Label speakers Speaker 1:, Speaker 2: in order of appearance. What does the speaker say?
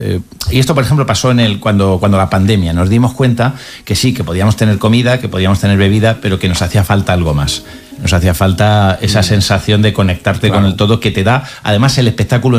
Speaker 1: Y esto, por ejemplo, pasó cuando la pandemia. Nos dimos cuenta que sí, que podíamos tener comida, que podíamos tener bebida, pero que nos hacía falta algo más. Nos hacía falta esa sensación de conectarte con el todo que te da, además, el espectáculo